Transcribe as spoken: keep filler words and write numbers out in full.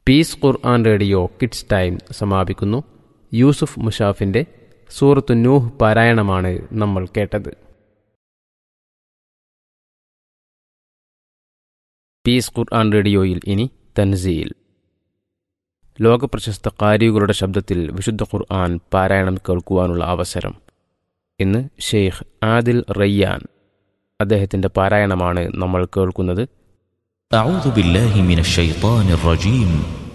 Piece ഖുർആൻ radio kids time സമാപിക്കുന്നു. യൂസുഫ് മുഷാഫിൻ്റെ സൂറത്തു നൂഹ് പാരായണമാണ് നമ്മൾ കേട്ടത്. പീസ് ഖുർആൻ റേഡിയോയിൽ ഇനി തൻസീൽ. ലോകപ്രശസ്ത ഖാരികളുടെ ശബ്ദത്തിൽ വിശുദ്ധ ഖുർആൻ പാരായണം കേൾക്കുവാനുള്ള അവസരം. ഇന്ന് ഷെയ്ഖ് ആദിൽ റയ്യാൻ, അദ്ദേഹത്തിൻ്റെ പാരായണമാണ് നമ്മൾ കേൾക്കുന്നത്. أعوذ بالله من الشيطان الرجيم